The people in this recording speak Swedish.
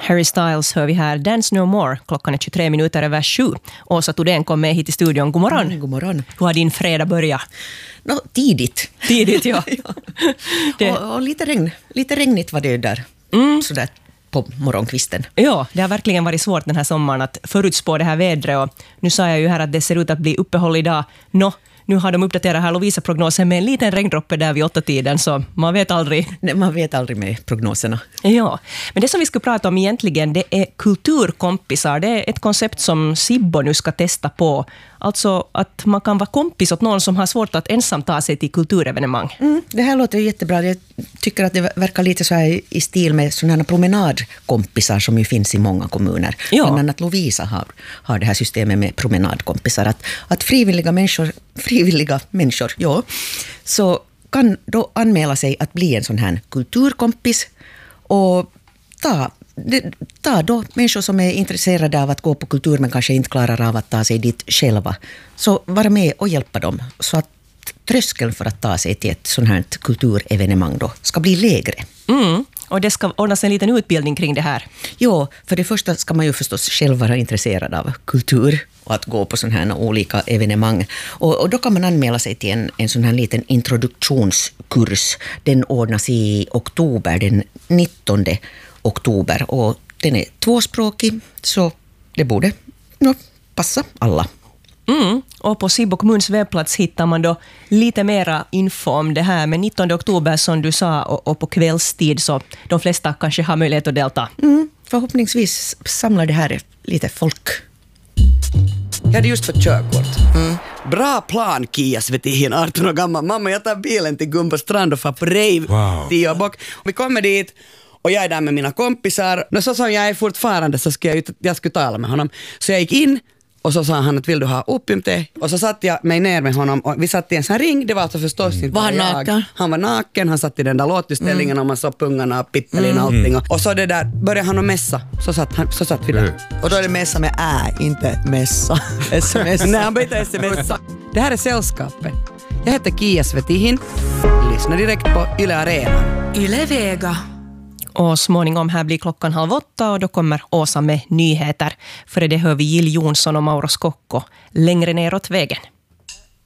Harry Styles hör vi här. Dance No More. Klockan är 23 minuter över 7. Åsa Thordén kom med hit i studion. God morgon. God morgon. Hur har din fredag börjat? Tidigt. Tidigt, ja. Och lite regnigt var det där. Sådär på morgonkvisten. Ja, det har verkligen varit svårt den här sommaren att förutspå det här vädret. Och nu sa jag ju här att det ser ut att bli uppehåll idag. Nu har de uppdaterat här Lovisa-prognosen med en liten regndroppe där vid 8-tiden, så man vet aldrig. Nej, man vet aldrig med prognoserna. Ja, men det som vi ska prata om egentligen, det är kulturkompisar. Det är ett koncept som Sibbo nu ska testa på. Alltså att man kan vara kompis åt någon som har svårt att ensam ta sig till kulturevenemang. Det här låter jättebra. Jag tycker att det verkar lite så här i stil med sådana promenadkompisar som ju finns i många kommuner. Ja. Bland annat Lovisa har det här systemet med promenadkompisar. Att frivilliga människor, ja, så kan då anmäla sig att bli en sån här kulturkompis och ta då människor som är intresserade av att gå på kultur men kanske inte klarar av att ta sig dit själva. Så vara med och hjälpa dem så att tröskeln för att ta sig till ett sånt här kulturevenemang då ska bli lägre. Och det ska ordnas en liten utbildning kring det här. Ja, för det första ska man ju förstås själv vara intresserad av kultur och att gå på sådana här olika evenemang. Och då kan man anmäla sig till en sån här liten introduktionskurs. Den ordnas i oktober, den 19 oktober. Och den är tvåspråkig, så det borde passa alla. Och på Sibbo kommuns webbplats hittar man då lite mera info om det här. Men 19 oktober som du sa och på kvällstid, så de flesta kanske har möjlighet att delta. Förhoppningsvis samlar det här lite folk. Jag hade just fått körkort. Bra plan, Kia Svetihin, 18 år gammal. Mamma, jag tar bilen till Gumbo strand och far på rave. 10 år bak. Vi kommer dit och jag är där med mina kompisar. Och så som jag är fortfarande så ska jag skulle tala med honom. Så jag gick in och så sa han att vill du ha opiumte? Och så satt jag mig ner med honom och vi satt i en sån ring. Det var alltså förstås inte var han naken? Han var naken, han satt i den där låtutställningen och man såg pungarna och pippelin och allting. Och så det där började han att mässa. Så satt vi där. Och då är det mässa med inte mässa. SMS. Nej, han började smsa. Det här är sällskapet. Jag heter Kia Svetihin. Lyssna direkt på Yle Arena. Yle Vega. Och småningom här blir klockan 7:30 och då kommer Åsa med nyheter. För det hör vi Jill Jonsson och Mauro Scocco längre neråt vägen.